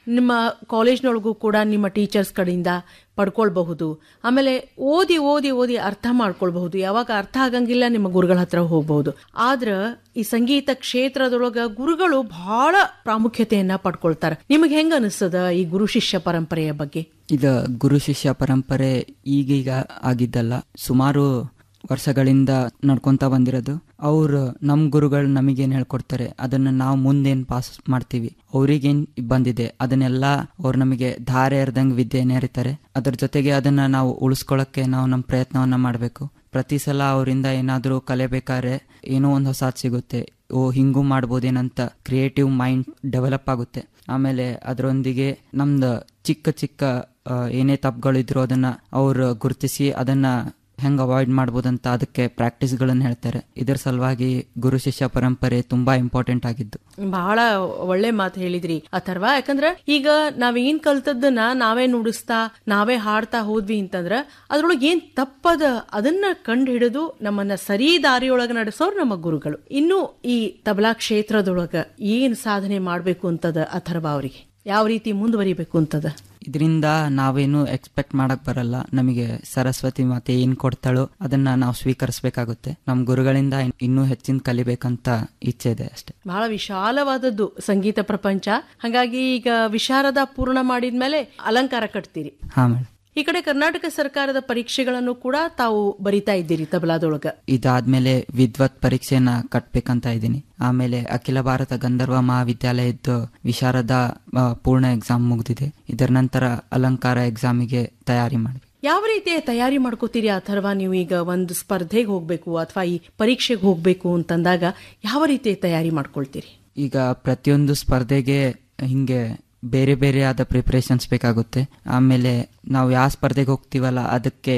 ನಿಮ್ಮ ಕಾಲೇಜ್ನೊಳಗೂ ಕೂಡ ನಿಮ್ಮ ಟೀಚರ್ಸ್ ಕಡೆಯಿಂದ ಪಡ್ಕೊಳ್ಬಹುದು. ಆಮೇಲೆ ಓದಿ ಓದಿ ಓದಿ ಅರ್ಥ ಮಾಡ್ಕೊಳ್ಬಹುದು. ಯಾವಾಗ ಅರ್ಥ ಆಗಂಗಿಲ್ಲ ನಿಮ್ಮ ಗುರುಗಳ ಹತ್ರ ಹೋಗ್ಬಹುದು. ಆದ್ರ ಈ ಸಂಗೀತ ಕ್ಷೇತ್ರದೊಳಗ ಗುರುಗಳು ಬಹಳ ಪ್ರಾಮುಖ್ಯತೆಯನ್ನ ಪಡ್ಕೊಳ್ತಾರೆ. ನಿಮಗೆ ಹೆಂಗ ಅನಿಸ್ತದ ಈ ಗುರು ಶಿಷ್ಯ ಪರಂಪರೆಯ ಬಗ್ಗೆ? ಇದು ಗುರು ಶಿಷ್ಯ ಪರಂಪರೆ ಈಗೀಗ ಆಗಿದ್ದಲ್ಲ, ಸುಮಾರು ವರ್ಷಗಳಿಂದ ನಡ್ಕೊಂತ ಬಂದಿರೋದು. ಅವ್ರು ನಮ್ ಗುರುಗಳು ನಮಗೇನ್ ಹೇಳ್ಕೊಡ್ತಾರೆ ಅದನ್ನ ನಾವು ಮುಂದೇನ್ ಪಾಸ್ ಮಾಡ್ತೀವಿ, ಅವ್ರಿಗೇನ್ ಬಂದಿದೆ ಅದನ್ನೆಲ್ಲ ಅವ್ರು ನಮಗೆ ಧಾರೆ ಎರ್ದಂಗ್ ವಿದ್ಯೆನ ಎರಿತಾರೆ. ಅದ್ರ ಜೊತೆಗೆ ಅದನ್ನ ನಾವು ಉಳಿಸ್ಕೊಳಕ್ಕೆ ನಾವು ನಮ್ಮ ಪ್ರಯತ್ನವನ್ನ ಮಾಡ್ಬೇಕು. ಪ್ರತಿ ಸಲ ಅವರಿಂದ ಏನಾದ್ರೂ ಕಲಿಬೇಕಾದ್ರೆ ಏನೋ ಒಂದು ಹೊಸಾದ್ ಸಿಗುತ್ತೆ, ಹಿಂಗೂ ಮಾಡ್ಬೋದೇನಂತ ಕ್ರಿಯೇಟಿವ್ ಮೈಂಡ್ ಡೆವಲಪ್ ಆಗುತ್ತೆ. ಆಮೇಲೆ ಅದರೊಂದಿಗೆ ನಮ್ದು ಚಿಕ್ಕ ಚಿಕ್ಕ ಏನೇ ತಪ್ಪುಗಳಿದ್ರು ಅದನ್ನ ಅವ್ರು ಗುರುತಿಸಿ ಅದನ್ನ ಹೆಂಗ್ ಅವಾಯ್ಡ್ ಮಾಡ್ಬೋದಂತ ಅದಕ್ಕೆ ಪ್ರಾಕ್ಟೀಸ್ಗಳನ್ನ ಹೇಳ್ತಾರೆ. ಇದರ ಸಲುವಾಗಿ ಗುರು ಶಿಷ್ಯ ಪರಂಪರೆ ತುಂಬಾ ಇಂಪಾರ್ಟೆಂಟ್ ಆಗಿದ್ದು. ಬಹಳ ಒಳ್ಳೆ ಮಾತು ಹೇಳಿದ್ರಿ ಅಥರ್ವ. ಯಾಕಂದ್ರ ಈಗ ನಾವೇನ್ ಕಲ್ತದ್ದನ್ನ ನಾವೇ ನುಡಿಸ್ತಾ ನಾವೇ ಹಾಡ್ತಾ ಹೋದ್ವಿ ಅಂತಂದ್ರ ಅದ್ರೊಳಗೆ ಏನ್ ತಪ್ಪದ ಅದನ್ನ ಕಂಡು ಹಿಡಿದು ನಮ್ಮನ್ನ ಸರಿ ದಾರಿಯೊಳಗ ನಡೆಸೋರು ನಮ್ಮ ಗುರುಗಳು. ಇನ್ನು ಈ ತಬಲಾ ಕ್ಷೇತ್ರದೊಳಗ ಏನ್ ಸಾಧನೆ ಮಾಡ್ಬೇಕು ಅಂತದ ಅಥರ್ವ, ಅವರಿಗೆ ಯಾವ ರೀತಿ ಮುಂದುವರಿಬೇಕು ಅಂತದ? ಇದರಿಂದ ನಾವೇನು ಎಕ್ಸ್ಪೆಕ್ಟ್ ಮಾಡಕ್ ಬರಲ್ಲ. ನಮಗೆ ಸರಸ್ವತಿ ಮಾತೆ ಏನ್ ಕೊಡ್ತಾಳೋ ಅದನ್ನ ನಾವು ಸ್ವೀಕರಿಸಬೇಕಾಗುತ್ತೆ. ನಮ್ ಗುರುಗಳಿಂದ ಇನ್ನೂ ಹೆಚ್ಚಿನ ಕಲಿಬೇಕಂತ ಇಚ್ಛೆ ಇದೆ ಅಷ್ಟೇ. ಬಹಳ ವಿಶಾಲವಾದದ್ದು ಸಂಗೀತ ಪ್ರಪಂಚ. ಹಾಗಾಗಿ ಈಗ ವಿಶಾರದ ಪೂರ್ಣ ಮಾಡಿದ್ಮೇಲೆ ಅಲಂಕಾರ ಕಟ್ತೀರಿ. ಹಾ ಮೇಡಮ್. ಈ ಕಡೆ ಕರ್ನಾಟಕ ಸರ್ಕಾರದ ಪರೀಕ್ಷೆಗಳನ್ನು ಕೂಡ ತಾವು ಬರಿತಾ ಇದ್ದೀರಿ ತಬಲಾದೊಳಗ. ಇದಾದ್ಮೇಲೆ ವಿದ್ವತ್ ಪರೀಕ್ಷೆನ ಕಟ್ಬೇಕಂತ ಇದ್ದೀನಿ. ಆಮೇಲೆ ಅಖಿಲ ಭಾರತ ಗಂಧರ್ವ ಮಹಾವಿದ್ಯಾಲಯದ ವಿಶಾರದ ಪೂರ್ಣ ಎಕ್ಸಾಮ್ ಮುಗ್ದಿದೆ. ಇದರ ನಂತರ ಅಲಂಕಾರ ಎಕ್ಸಾಮಿಗೆ ತಯಾರಿ ಮಾಡ್ಬೇಕು. ಯಾವ ರೀತಿಯ ತಯಾರಿ ಮಾಡ್ಕೋತೀರಿ ಅಥರ್ವ? ನೀವು ಈಗ ಒಂದು ಸ್ಪರ್ಧೆಗೆ ಹೋಗ್ಬೇಕು ಅಥವಾ ಈ ಪರೀಕ್ಷೆಗೆ ಹೋಗ್ಬೇಕು ಅಂತಂದಾಗ ಯಾವ ರೀತಿಯ ತಯಾರಿ ಮಾಡ್ಕೊಳ್ತೀರಿ? ಈಗ ಪ್ರತಿಯೊಂದು ಸ್ಪರ್ಧೆಗೆ ಹಿಂಗೆ ಬೇರೆ ಬೇರೆ ಆದ ಪ್ರಿಪರೇಷನ್ಸ್ ಬೇಕಾಗುತ್ತೆ. ಆಮೇಲೆ ನಾವು ಯಾವ ಸ್ಪರ್ಧೆಗೆ ಹೋಗ್ತೀವಲ್ಲ ಅದಕ್ಕೆ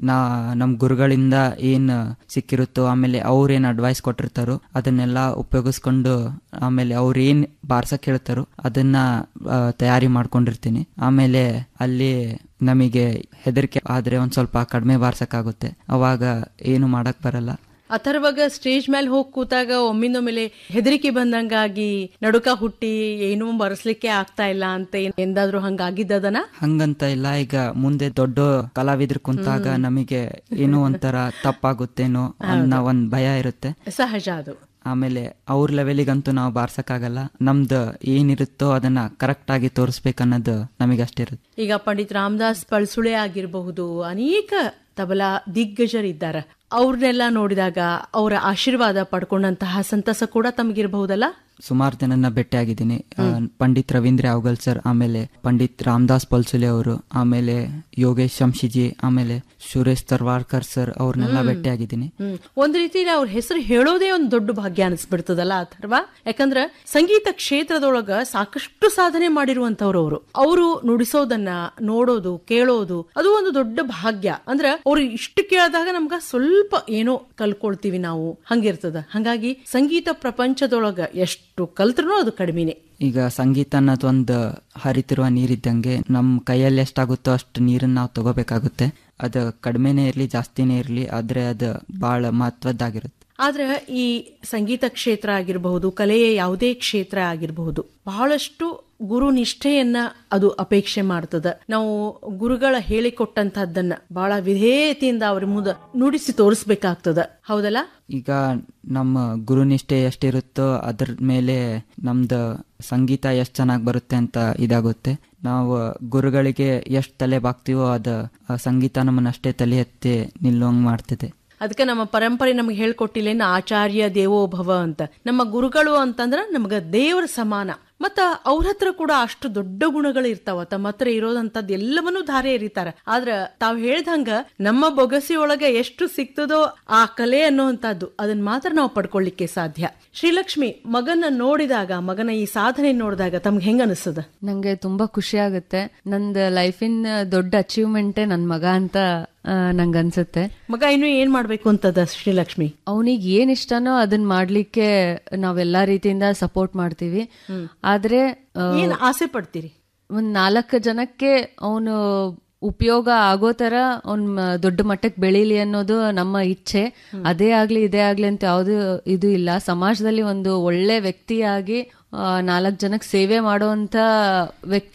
ನಮ್ ಗುರುಗಳಿಂದ ಏನ್ ಸಿಕ್ಕಿರುತ್ತೋ, ಆಮೇಲೆ ಅವ್ರೇನ್ ಅಡ್ವೈಸ್ ಕೊಟ್ಟಿರ್ತಾರೋ ಅದನ್ನೆಲ್ಲ ಉಪಯೋಗಿಸ್ಕೊಂಡು ಆಮೇಲೆ ಅವ್ರ ಏನ್ ಬಾರ್ಸಕ್ ಹೇಳ್ತಾರೋ ಅದನ್ನ ತಯಾರಿ ಮಾಡ್ಕೊಂಡಿರ್ತೀನಿ. ಆಮೇಲೆ ಅಲ್ಲಿ ನಮಗೆ ಹೆದರಿಕೆ ಆದ್ರೆ ಒಂದ್ ಸ್ವಲ್ಪ ಕಡಿಮೆ ಬಾರ್ಸಕ್ಕಾಗುತ್ತೆ, ಅವಾಗ ಏನು ಮಾಡಕ್ ಬರಲ್ಲ. ಅಥರ್ವಾಗ ಸ್ಟೇಜ್ ಮೇಲೆ ಹೋಗಿ ಕೂತಾಗ ಒಮ್ಮಿಂದೊಮ್ಮೆಲೆ ಹೆದರಿಕೆ ಬಂದಂಗಾಗಿ ನಡುಕ ಹುಟ್ಟಿ ಏನೂ ಬರ್ಸ್ಲಿಕ್ಕೆ ಆಗ್ತಾ ಇಲ್ಲ ಅಂತ ಎಂದಾದ್ರೂ ಹಂಗಾಗಿದ್ದದನ? ಹಂಗಂತ ಇಲ್ಲ. ಈಗ ಮುಂದೆ ದೊಡ್ಡ ಕಲಾವಿದ್ರು ಕುಂತಾಗ ನಮಗೆ ಏನೋ ಒಂಥರ ತಪ್ಪಾಗುತ್ತೇನೋ ಅನ್ನೋ ಒಂದ್ ಭಯ ಇರುತ್ತೆ, ಸಹಜ ಅದು. ಆಮೇಲೆ ಅವ್ರ ಲೆವೆಲಿಗಂತೂ ನಾವು ಬಾರ್ಸಕ್ಕಾಗಲ್ಲ. ನಮ್ದು ಏನಿರುತ್ತೋ ಅದನ್ನ ಕರೆಕ್ಟ್ ಆಗಿ ತೋರಿಸ್ಬೇಕನ್ನೋದು ನಮಗಷ್ಟಿರುತ್ತೆ. ಈಗ ಪಂಡಿತ್ ರಾಮದಾಸ್ ಪಳ್ಸುಳೆ ಆಗಿರಬಹುದು, ಅನೇಕ ತಬಲಾ ದಿಗ್ಗಜರಿದ್ದಾರೆ. ಅವ್ರನ್ನೆಲ್ಲ ನೋಡಿದಾಗ ಅವರ ಆಶೀರ್ವಾದ ಪಡ್ಕೊಂಡಂತಹ ಸಂತಸ ಕೂಡ ತಮಗಿರಬಹುದಲ್ಲ? ಸುಮಾರು ಜನನ್ನ ಭೇಟಿಯಾಗಿದ್ದೀನಿ. ಪಂಡಿತ್ ರವೀಂದ್ರ ಅವಗಲ್ ಸರ್, ಆಮೇಲೆ ಪಂಡಿತ್ ರಾಮದಾಸ್ ಪಲ್ಸುಲೆ ಅವರು, ಆಮೇಲೆ ಯೋಗೇಶ್ ಶಂಶಿಜಿ, ಆಮೇಲೆ ಸುರೇಶ್ ತರ್ವಾರ್ಕರ್ ಸರ್, ಅವ್ರನ್ನೆಲ್ಲ ಭೇಟಿಯಾಗಿದ್ದೀನಿ. ಒಂದ್ ರೀತಿಯಲ್ಲಿ ಅವ್ರ ಹೆಸರು ಹೇಳೋದೇ ಒಂದು ದೊಡ್ಡ ಭಾಗ್ಯ ಅನಿಸ್ಬಿಡ್ತದಲ್ಲ ಅಥರ್ವ? ಯಾಕಂದ್ರ ಸಂಗೀತ ಕ್ಷೇತ್ರದೊಳಗ ಸಾಕಷ್ಟು ಸಾಧನೆ ಮಾಡಿರುವಂತವ್ರು ಅವರು ನುಡಿಸೋದನ್ನ ನೋಡೋದು ಕೇಳೋದು ಅದು ಒಂದು ದೊಡ್ಡ ಭಾಗ್ಯ. ಅಂದ್ರ ಅವ್ರು ಇಷ್ಟು ಕೇಳಿದಾಗ ನಮ್ಗ ಸ್ವಲ್ಪ ಏನೋ ಕಲ್ಕೊಳ್ತೀವಿ ನಾವು, ಹಂಗಿರ್ತದ. ಹಂಗಾಗಿ ಸಂಗೀತ ಪ್ರಪಂಚದೊಳಗ ಎಷ್ಟು ಕಲ್ತ್ರೂ ಅದು ಕಡಿಮೆನೆ. ಈಗ ಸಂಗೀತ ಅನ್ನೋದೊಂದು ಹರಿತಿರುವ ನೀರಿದ್ದಂಗೆ ನಮ್ ಕೈಯಲ್ಲಿ ಎಷ್ಟಾಗುತ್ತೋ ಅಷ್ಟು ನೀರನ್ನ ನಾವು ತಗೋಬೇಕಾಗುತ್ತೆ. ಅದು ಕಡಿಮೆನೇ ಇರ್ಲಿ ಜಾಸ್ತಿನೇ ಇರ್ಲಿ, ಆದ್ರೆ ಅದು ಬಹಳ ಮಹತ್ವದ್ದಾಗಿರುತ್ತೆ. ಆದ್ರೆ ಈ ಸಂಗೀತ ಕ್ಷೇತ್ರ ಆಗಿರಬಹುದು, ಕಲೆಯ ಯಾವುದೇ ಕ್ಷೇತ್ರ ಆಗಿರಬಹುದು, ಬಹಳಷ್ಟು ಗುರು ನಿಷ್ಠೆಯನ್ನ ಅದು ಅಪೇಕ್ಷೆ ಮಾಡ್ತದ. ನಾವು ಗುರುಗಳ ಹೇಳಿಕೊಟ್ಟಂತಹದ್ದನ್ನ ಬಹಳ ವಿಧೇಯತೆಯಿಂದ ಅವ್ರ ಮುಂದೆ ನುಡಿಸಿ ತೋರಿಸ್ಬೇಕಾಗ್ತದ, ಹೌದಲ್ಲ? ಈಗ ನಮ್ಮ ಗುರುನಿಷ್ಠೆ ಎಷ್ಟಿರುತ್ತೋ ಅದ್ರ ಮೇಲೆ ನಮ್ದು ಸಂಗೀತ ಎಷ್ಟ್ ಚೆನ್ನಾಗಿ ಬರುತ್ತೆ ಅಂತ ಇದಾಗುತ್ತೆ. ನಾವು ಗುರುಗಳಿಗೆ ಎಷ್ಟ್ ತಲೆ ಬಾಗ್ತೀವೋ ಅದ ಸಂಗೀತ ನಮ್ಮನ್ನ ಅಷ್ಟೇ ತಲೆ ಎತ್ತಿ ನಿಲ್ಲುವಂಗ್ ಮಾಡ್ತದೆ. ಅದಕ್ಕೆ ನಮ್ಮ ಪರಂಪರೆ ನಮ್ಗೆ ಹೇಳ್ಕೊಟ್ಟಿಲ್ಲೇನ ಆಚಾರ್ಯ ದೇವೋಭವ ಅಂತ. ನಮ್ಮ ಗುರುಗಳು ಅಂತಂದ್ರ ನಮ್ಗ ದೇವರ ಸಮಾನ. ಮತ್ತ ಅವ್ರ ಹತ್ರ ಕೂಡ ಅಷ್ಟು ದೊಡ್ಡ ಗುಣಗಳು ಇರ್ತಾವ. ತಮ್ಮ ಹತ್ರ ಇರೋದಂತದ್ ಎಲ್ಲವನ್ನೂ ಧಾರೆ ಎರಿತಾರ. ಆದ್ರ ತಾವ್ ಹೇಳ್ದಂಗ ನಮ್ಮ ಬೊಗಸಿಯೊಳಗೆ ಎಷ್ಟು ಸಿಕ್ತದೋ ಆ ಕಲೆ ಅನ್ನೋಂಥದ್ದು ಅದನ್ನ ಮಾತ್ರ ನಾವು ಪಡ್ಕೊಳ್ಳಿಕ್ಕೆ ಸಾಧ್ಯ. ಶ್ರೀಲಕ್ಷ್ಮಿ, ಮಗನ ನೋಡಿದಾಗ, ಮಗನ ಈ ಸಾಧನೆ ನೋಡಿದಾಗ ತಮ್ಗೆ ಹೆಂಗ ಅನಿಸ್ತದ? ನಂಗೆ ತುಂಬಾ ಖುಷಿ ಆಗುತ್ತೆ. ನಂದ್ ಲೈಫಿನ ದೊಡ್ಡ ಅಚೀವ್ಮೆಂಟೇ ನನ್ ಮಗ ಅಂತ ನಂಗ ಅನ್ಸುತ್ತೆ. ಮಗ ಇನ್ನು ಏನ್ ಮಾಡ್ಬೇಕು ಅಂತದ ಶ್ರೀಲಕ್ಷ್ಮಿ? ಅವನಿಗೆ ಏನ್ ಇಷ್ಟನೋ ಅದನ್ನ ಮಾಡ್ಲಿಕ್ಕೆ ನಾವೆಲ್ಲಾ ರೀತಿಯಿಂದ ಸಪೋರ್ಟ್ ಮಾಡ್ತೀವಿ. ಆದ್ರೆ ಏನ್ ಆಸೆ ಪಡ್ತೀರಿ? ಒಂದ್ 4 ಜನಕ್ಕೆ ಅವನು ಉಪಯೋಗ ಆಗೋ ತರ ಅವ್ನ್ ದೊಡ್ಡ ಮಟ್ಟಕ್ಕೆ ಬೆಳೀಲಿ ಅನ್ನೋದು ನಮ್ಮ ಇಚ್ಛೆ. ಅದೇ ಆಗ್ಲಿ ಇದೇ ಆಗ್ಲಿ ಅಂತ ಯಾವ್ದು ಇದು ಇಲ್ಲ. ಸಮಾಜದಲ್ಲಿ ಒಂದು ಒಳ್ಳೆ ವ್ಯಕ್ತಿಯಾಗಿ 4 ಜನಕ್ಕೆ ಸೇವೆ ಮಾಡುವಂತ ವ್ಯಕ್ತಿ